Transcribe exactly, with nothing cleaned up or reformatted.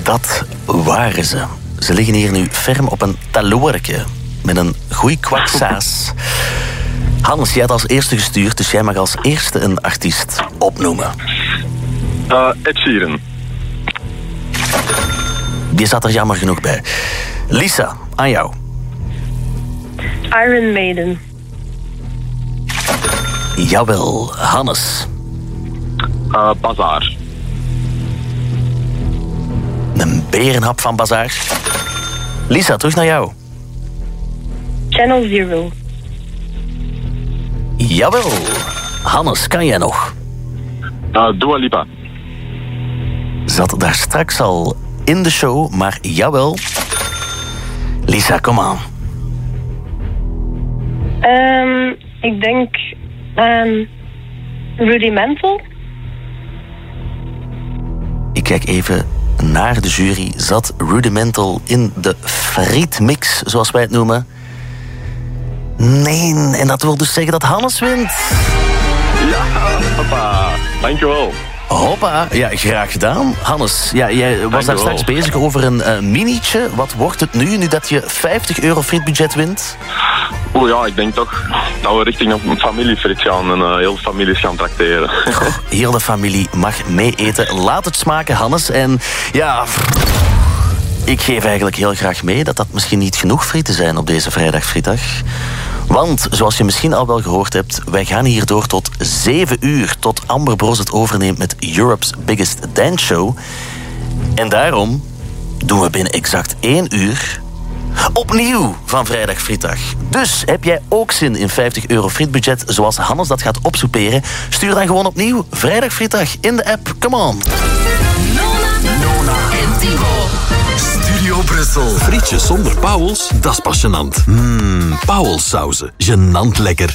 Dat waren ze. Ze liggen hier nu ferm op een taloorke met een goeie kwak saus. Hannes, jij had als eerste gestuurd, dus jij mag als eerste een artiest opnoemen. Uh, Ed Sheeran. Die zat er jammer genoeg bij. Lisa, aan jou. Iron Maiden. Jawel, Hannes. Uh, Bazaar. Een berenhap van Bazaar. Lisa, terug naar jou. Channel Zero. Jawel. Hannes, kan jij nog? Uh, Dua Lipa. Zat daar straks al in de show, maar jawel. Lisa, kom aan. Um, ik denk aan Rudimental. Ik kijk even naar de jury. Zat Rudimental in de frietmix, zoals wij het noemen? Nee, en dat wil dus zeggen dat Hannes wint. Ja, papa. Dankjewel. Hoppa, ja, graag gedaan. Hannes, ja, jij was daar straks bezig over een uh, minietje. Wat wordt het nu, nu dat je vijftig euro frietbudget wint? Oeh ja, ik denk toch dat we richting een familiefrit gaan en uh, heel de families gaan trakteren. Goh, heel de familie mag mee eten. Laat het smaken, Hannes. En ja, ik geef eigenlijk heel graag mee dat dat misschien niet genoeg frieten zijn op deze vrijdagfrietdag. Want, zoals je misschien al wel gehoord hebt, wij gaan hier door tot zeven uur, tot Amber Bros het overneemt met Europe's Biggest Dance Show. En daarom doen we binnen exact één uur opnieuw van Vrijdag Frietdag. Dus heb jij ook zin in vijftig euro frietbudget, zoals Hannes dat gaat opsoeperen? Stuur dan gewoon opnieuw Vrijdag Frietdag in de app. Come on. Nona, Nona en Timo. Studio Brussel. Frietjes zonder pauwels, dat is pas gênant. Mmm, pauwelsauzen, gênant lekker.